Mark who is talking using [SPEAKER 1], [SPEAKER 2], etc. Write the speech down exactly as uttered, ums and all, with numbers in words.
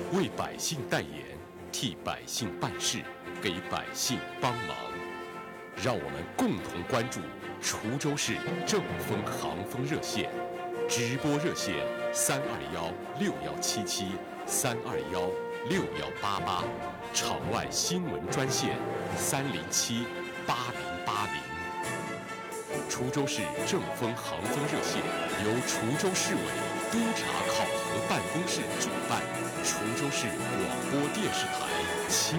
[SPEAKER 1] 为百姓代言，替百姓办事，给百姓帮忙。让我们共同关注滁州市正风航风热线，直播热线三二幺六幺七七三二幺六幺八八，场外新闻专线三零七八零八零。滁州市正风航风热线由滁州市委督察考核办公室主办，滁州市广播电视台。